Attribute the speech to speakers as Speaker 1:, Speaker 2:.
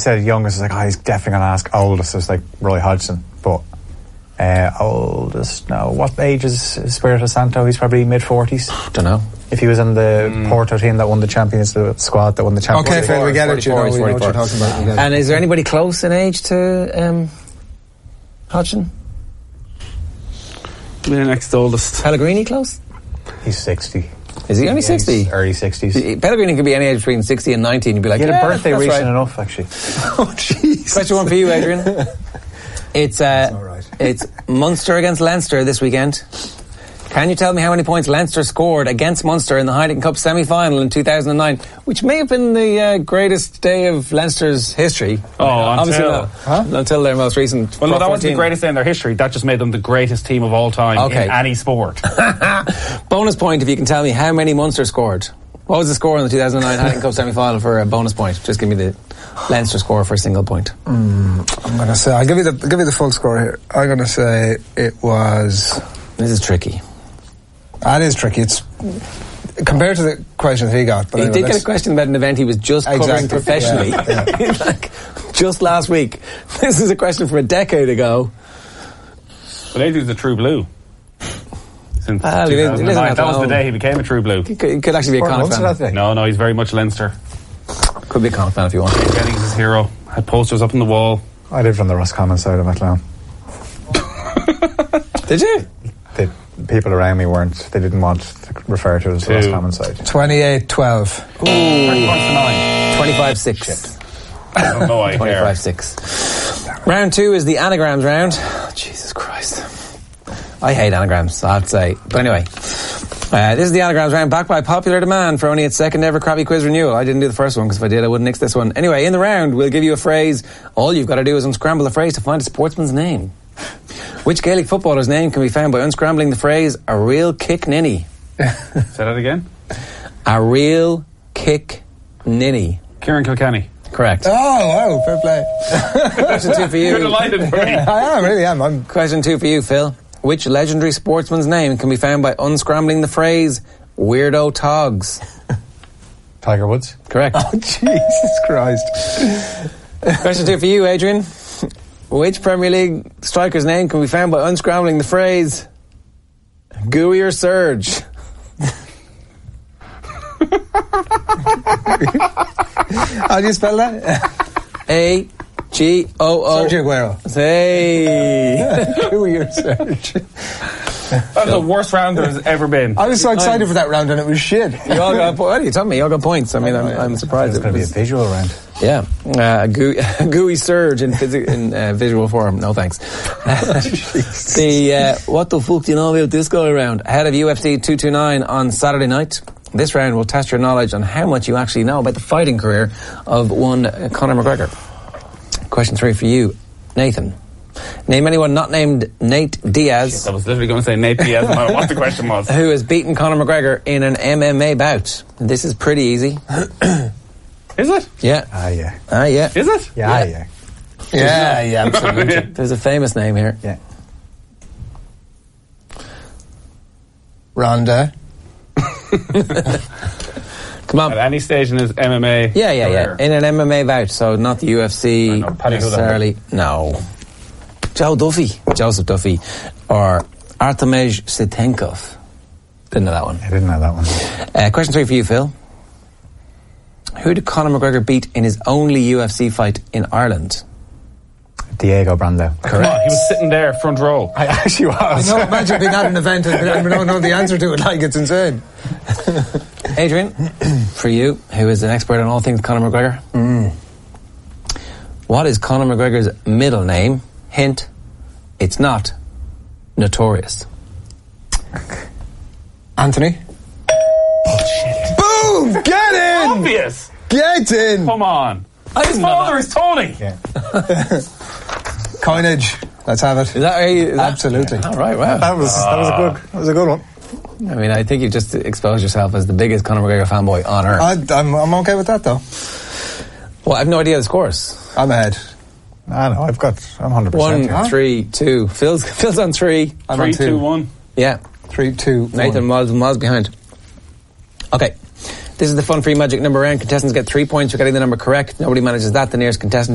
Speaker 1: said youngest, I was like, he's definitely going to ask oldest. It was like Roy Hodgson. But oldest, no. What age is Espirito Santo? He's probably mid-40s.
Speaker 2: Don't know.
Speaker 1: If he was in the Porto team that won the Champions, the squad that won the Champions.
Speaker 3: Okay, Phil, we get it. You know what you're talking about.
Speaker 2: And is there anybody close in age to Hodgson?
Speaker 4: The next oldest.
Speaker 2: Pellegrini close?
Speaker 1: He's 60.
Speaker 2: Is he only 60?
Speaker 1: Early 60s.
Speaker 2: Pellegrini could be any age between 60 and 90, and you'd be like,
Speaker 1: he had a birthday
Speaker 2: that's
Speaker 1: recent
Speaker 2: right.
Speaker 1: enough, actually.
Speaker 3: Oh, jeez.
Speaker 2: Question one for you, Adrian. It's
Speaker 3: right.
Speaker 2: It's Munster against Leinster this weekend. Can you tell me how many points Leinster scored against Munster in the Heineken Cup semi-final in 2009, which may have been the greatest day of Leinster's history? Until their most recent.
Speaker 4: Well, no, that wasn't the greatest day in their history. That just made them the greatest team of all time in any sport.
Speaker 2: Bonus point if you can tell me how many Munster scored. What was the score in the 2009 Heineken Cup semi-final for a bonus point? Just give me the Leinster score for a single point.
Speaker 3: I'm going to say, I'll give you the full score here. I'm going to say it was.
Speaker 2: This is tricky.
Speaker 3: That is tricky. It's compared to the questions he got. But
Speaker 2: he did get a question about an event he was just covering professionally.
Speaker 3: Yeah.
Speaker 2: Like, just last week. This is a question from a decade ago.
Speaker 4: But Adrian's a true blue. Since
Speaker 2: that
Speaker 4: 2009. That was the day he became a true blue.
Speaker 2: He could actually be a Connacht fan.
Speaker 4: No, he's very much Leinster.
Speaker 2: Could be a Connacht fan if you want.
Speaker 4: Jennings is hero. Had posters up on the wall.
Speaker 1: I lived on the Roscommon side of Athlone.
Speaker 2: Did you?
Speaker 1: The people around me they didn't want to refer to it as the Roscommon side.
Speaker 3: 28-12.
Speaker 4: Ooh.
Speaker 2: 25-6.
Speaker 4: I don't know, I
Speaker 2: 25-6. Round 2 is the anagrams round. Oh, Jesus Christ. I hate anagrams, I have to say. But anyway, this is the anagrams round, backed by popular demand for only its second ever crappy quiz renewal. I didn't do the first one because if I did, I wouldn't nix this one. Anyway, in the round, we'll give you a phrase. All you've got to do is unscramble the phrase to find a sportsman's name. Which Gaelic footballer's name can be found by unscrambling the phrase a real kick ninny?
Speaker 4: Say that again.
Speaker 2: A real kick ninny.
Speaker 4: Kieran Kilkenny.
Speaker 2: Correct.
Speaker 3: Oh, wow, fair play.
Speaker 2: Question 2 for you.
Speaker 4: You're delighted for me.
Speaker 3: I really am.
Speaker 2: Question 2 for you, Phil. Which legendary sportsman's name can be found by unscrambling the phrase weirdo togs?
Speaker 1: Tiger Woods.
Speaker 2: Correct.
Speaker 3: Oh, Jesus Christ.
Speaker 2: Question 2 for you, Adrian. Which Premier League striker's name can be found by unscrambling the phrase gooey or surge?
Speaker 3: How do you spell that?
Speaker 2: A-G-O-O.
Speaker 3: Sergio Aguero.
Speaker 2: Hey.
Speaker 3: Gooey or surge.
Speaker 4: That's the worst round there's ever been.
Speaker 3: I was so excited for that round and it was shit.
Speaker 2: You all got what are you telling me? You all got points. I mean, I'm surprised.
Speaker 1: It's going to be a visual round.
Speaker 2: Yeah, gooey surge in visual form. No thanks. What the fuck do you know about this go around? Ahead of UFC 229 on Saturday night. This round will test your knowledge on how much you actually know about the fighting career of one Conor McGregor. Question 3 for you, Nathan. Name anyone not named Nate Diaz.
Speaker 4: I was literally going to say Nate Diaz, no matter what the question was.
Speaker 2: Who has beaten Conor McGregor in an MMA bout. This is pretty easy.
Speaker 4: Is it?
Speaker 2: Yeah.
Speaker 1: Yeah.
Speaker 4: Is it?
Speaker 1: Yeah.
Speaker 2: Yeah, absolutely. There's a famous name here.
Speaker 1: Yeah.
Speaker 3: Ronda.
Speaker 2: Come on.
Speaker 4: At any stage in his MMA career.
Speaker 2: In an MMA bout, so not the UFC necessarily. No. Joseph Duffy. Or Artemij Sitenkov. Didn't know that one.
Speaker 1: I didn't know that one.
Speaker 2: Question 3 for you, Phil. Who did Conor McGregor beat in his only UFC fight in Ireland?
Speaker 1: Diego Brando.
Speaker 2: Correct.
Speaker 4: Come on, he was sitting there, front row.
Speaker 1: I actually was.
Speaker 3: No, imagine being at an event and we don't know the answer to it. Like, it's insane.
Speaker 2: Adrian, for you, who is an expert on all things Conor McGregor. What is Conor McGregor's middle name? Hint, it's not Notorious.
Speaker 3: Anthony. Boom! Get in!
Speaker 4: Obvious!
Speaker 3: Get in!
Speaker 4: Come on. His father is Tony.
Speaker 1: Yeah.
Speaker 3: Coinage. Let's have it.
Speaker 2: Is that
Speaker 3: Absolutely.
Speaker 2: All right, wow.
Speaker 1: That was a good one.
Speaker 2: I mean, I think you've just exposed yourself as the biggest Conor McGregor fanboy on earth.
Speaker 3: I'm okay with that, though.
Speaker 2: Well, I have no idea the scores.
Speaker 3: I'm ahead.
Speaker 1: I know, I'm 100%.
Speaker 2: 1, 3, 2. Phil's on 3.
Speaker 3: I'm
Speaker 4: 3,
Speaker 3: on
Speaker 4: 2, 1.
Speaker 2: Yeah.
Speaker 3: 3, 2, 1.
Speaker 2: Nathan miles behind. Okay. This is the fun free magic number round. Contestants get 3 points for getting the number correct. Nobody manages that. The nearest contestant